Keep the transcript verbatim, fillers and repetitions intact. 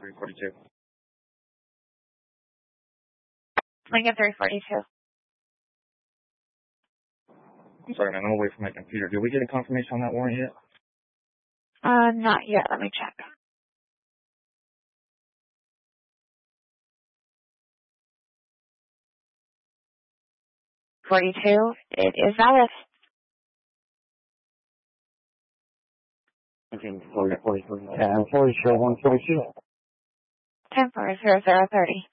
three forty-two. Lincoln three forty-two. I'm sorry, man. I'm away from my computer. Did we get a confirmation on that warrant yet? Uh, not yet. Let me check. forty-two. It is valid. Okay, forty, forty, forty, ten, forty, one forty-two. ten four zero zero thirty.